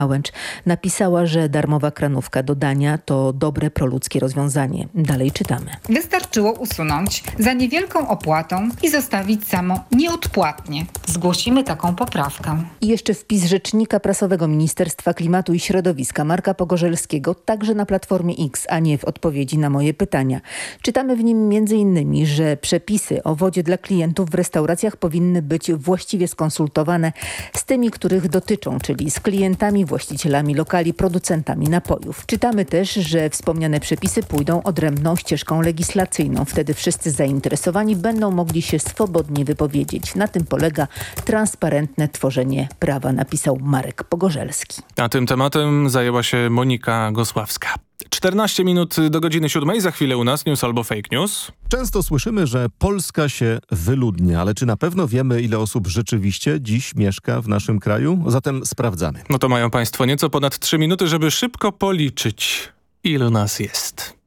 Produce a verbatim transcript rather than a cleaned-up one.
Łęcz napisała, że darmowa kranówka do dania to dobre proludzkie rozwiązanie. Dalej czytamy. Wystarczyło usunąć za niewielką opłatą i zostawić samo nieodpłatnie. Zgłosimy taką poprawkę. I jeszcze wpis rzecznika prasowego Ministerstwa Klimatu i Środowiska Marka Pogorzelskiego, także na Platformie X, a nie w odpowiedzi na moje pytania. Czytamy w nim między innymi, że przepisy o wodzie dla klientów w restauracjach powinny być właściwie skonsultowane z tymi, których dotyczą, czyli z klientami, właścicielami lokali, producentami napojów. Czytamy też, że wspomniane przepisy pójdą odrębną ścieżką legislacyjną. Wtedy wszyscy zainteresowani będą mogli się swobodnie wypowiedzieć. Na tym polega transparentne tworzenie prawa, napisał Marek Pogorzelski. A tym tematem zajęła się Monika Gosławska. czternaście minut do godziny siódmej. Za chwilę u nas news albo fake news. Często słyszymy, że Polska się wyludnia, ale czy na pewno wiemy, ile osób rzeczywiście dziś mieszka w naszym kraju? Zatem sprawdzamy. No to mają państwo nieco ponad trzy minuty, żeby szybko policzyć, ilu nas jest.